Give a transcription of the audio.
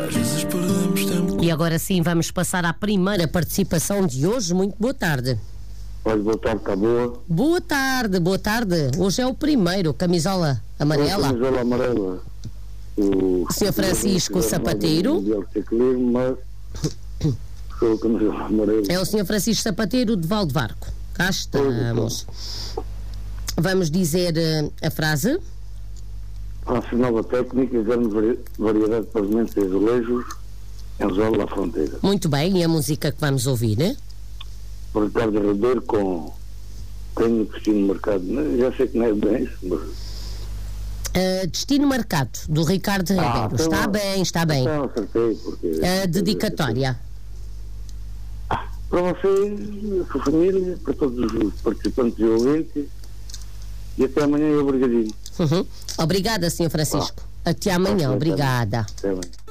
às vezes perdemos tempo. E agora sim vamos passar à primeira participação de hoje. Muito boa tarde. Olha, boa tarde, está boa? Boa tarde, boa tarde. Hoje é o primeiro, camisola amarela. Camisola amarela. O Sr. Francisco Sapateiro. Mas sou o camisola amarela. É o Sr. Francisco Sapateiro de Valdevarco. Cá estamos. Vamos dizer a frase. Faço nova técnica, grande variedade de pavimentos e azulejos em Zona da Fronteira. Muito bem, e a música que vamos ouvir, né? Por Ricardo Ribeiro com Tenho Destino Marcado. Já sei que não é bem isso, mas... Destino Marcado, do Ricardo Ribeiro. Então, Está bem, está bem. Então acertei, porque... A dedicatória. Para você, a sua família, para todos os participantes e ouvintes, e até amanhã e obrigadinho. Obrigada, Sr. Francisco. Até amanhã, obrigada. Até amanhã.